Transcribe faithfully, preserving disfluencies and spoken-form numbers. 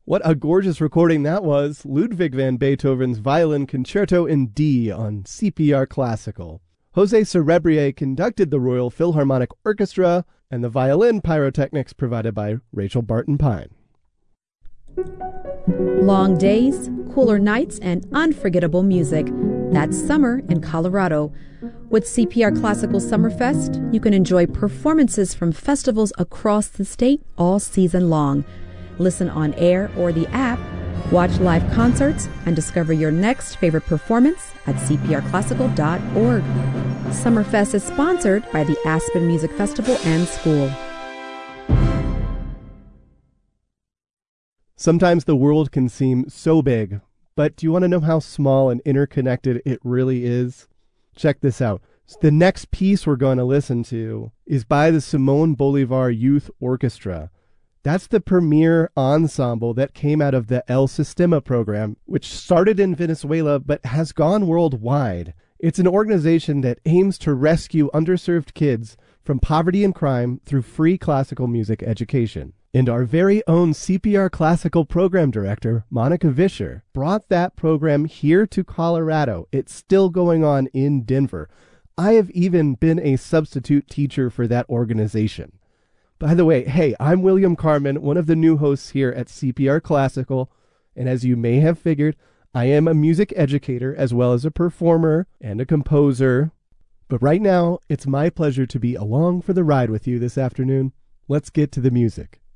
What a gorgeous recording that was. Ludwig van Beethoven's Violin Concerto in D on C P R Classical. Jose Cerebrier conducted the Royal Philharmonic Orchestra, and the violin pyrotechnics provided by Rachel Barton Pine. Long days, cooler nights, and unforgettable music. That's summer in Colorado. With C P R Classical Summerfest, you can enjoy performances from festivals across the state all season long. Listen on air or the app, watch live concerts, and discover your next favorite performance at c p r classical dot org. Summerfest is sponsored by the Aspen Music Festival and School. Sometimes the world can seem so big, but do you want to know how small and interconnected it really is? Check this out. The next piece we're going to listen to is by the Simon Bolivar Youth Orchestra. That's the premier ensemble that came out of the El Sistema program, which started in Venezuela but has gone worldwide. It's an organization that aims to rescue underserved kids from poverty and crime through free classical music education. And our very own C P R Classical Program Director, Monica Vischer, brought that program here to Colorado. It's still going on in Denver. I have even been a substitute teacher for that organization. By the way, hey, I'm William Carmen, one of the new hosts here at C P R Classical, and as you may have figured, I am a music educator as well as a performer and a composer. But right now, it's my pleasure to be along for the ride with you this afternoon. Let's get to the music.